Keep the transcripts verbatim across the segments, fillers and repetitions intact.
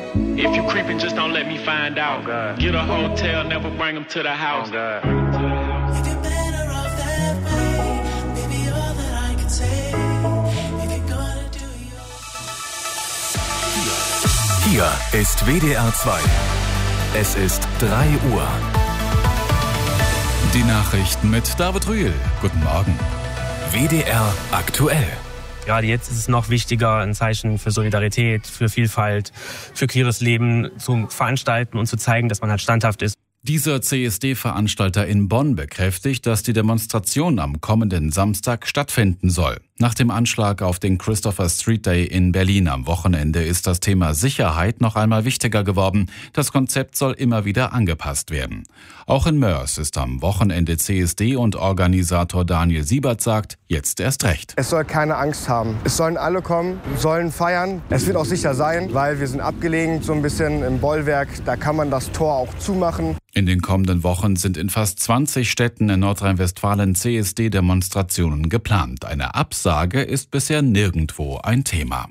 If you creeping, just don't let me find out. Oh, get a hotel, never bring them to the house. Oh, Hier ist W D R zwei. Es ist drei Uhr. Die Nachrichten mit David Rühl. Guten Morgen. W D R aktuell. Gerade jetzt ist es noch wichtiger, ein Zeichen für Solidarität, für Vielfalt, für queeres Leben zu veranstalten und zu zeigen, dass man halt standhaft ist. Dieser C S D-Veranstalter in Bonn bekräftigt, dass die Demonstration am kommenden Samstag stattfinden soll. Nach dem Anschlag auf den Christopher Street Day in Berlin am Wochenende ist das Thema Sicherheit noch einmal wichtiger geworden. Das Konzept soll immer wieder angepasst werden. Auch in Moers ist am Wochenende C S D und Organisator Daniel Siebert sagt, jetzt erst recht. Es soll keine Angst haben. Es sollen alle kommen, sollen feiern. Es wird auch sicher sein, weil wir sind abgelegen, so ein bisschen im Bollwerk. Da kann man das Tor auch zumachen. In den kommenden Wochen sind in fast zwanzig Städten in Nordrhein-Westfalen C S D-Demonstrationen geplant. Eine Absage ist bisher nirgendwo ein Thema.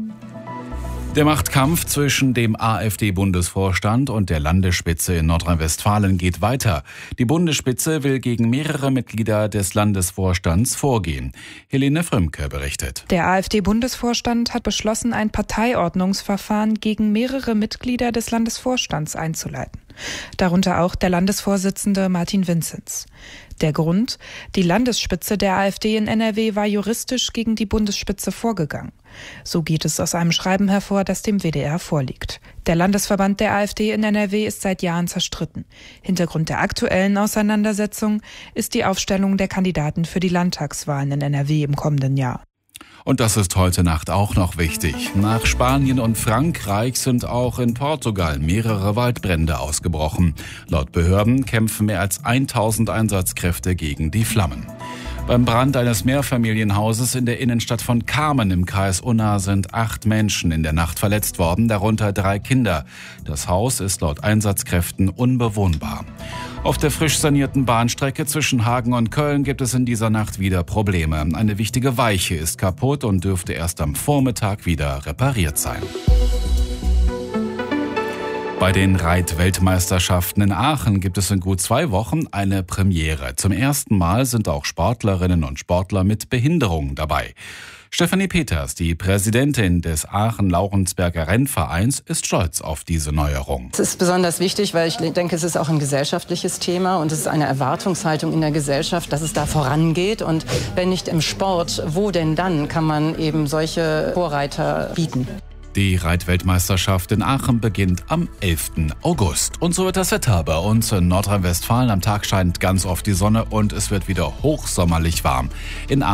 Der Machtkampf zwischen dem AfD-Bundesvorstand und der Landesspitze in Nordrhein-Westfalen geht weiter. Die Bundesspitze will gegen mehrere Mitglieder des Landesvorstands vorgehen. Helene Frömke berichtet. Der AfD-Bundesvorstand hat beschlossen, ein Parteiordnungsverfahren gegen mehrere Mitglieder des Landesvorstands einzuleiten. Darunter auch der Landesvorsitzende Martin Vinzenz. Der Grund? Die Landesspitze der AfD in N R W war juristisch gegen die Bundesspitze vorgegangen. So geht es aus einem Schreiben hervor, das dem W D R vorliegt. Der Landesverband der AfD in N R W ist seit Jahren zerstritten. Hintergrund der aktuellen Auseinandersetzung ist die Aufstellung der Kandidaten für die Landtagswahlen in N R W im kommenden Jahr. Und das ist heute Nacht auch noch wichtig. Nach Spanien und Frankreich sind auch in Portugal mehrere Waldbrände ausgebrochen. Laut Behörden kämpfen mehr als tausend Einsatzkräfte gegen die Flammen. Beim Brand eines Mehrfamilienhauses in der Innenstadt von Carmen im Kreis Unna sind acht Menschen in der Nacht verletzt worden, darunter drei Kinder. Das Haus ist laut Einsatzkräften unbewohnbar. Auf der frisch sanierten Bahnstrecke zwischen Hagen und Köln gibt es in dieser Nacht wieder Probleme. Eine wichtige Weiche ist kaputt und dürfte erst am Vormittag wieder repariert sein. Bei den Reit-Weltmeisterschaften in Aachen gibt es in gut zwei Wochen eine Premiere. Zum ersten Mal sind auch Sportlerinnen und Sportler mit Behinderungen dabei. Stefanie Peters, die Präsidentin des Aachen-Laurenzberger Rennvereins, ist stolz auf diese Neuerung. Es ist besonders wichtig, weil ich denke, es ist auch ein gesellschaftliches Thema und es ist eine Erwartungshaltung in der Gesellschaft, dass es da vorangeht. Und wenn nicht im Sport, wo denn dann kann man eben solche Vorreiter bieten? Die Reit-Weltmeisterschaft in Aachen beginnt am elften August. Und so wird das Wetter bei uns in Nordrhein-Westfalen. Am Tag scheint ganz oft die Sonne und es wird wieder hochsommerlich warm. In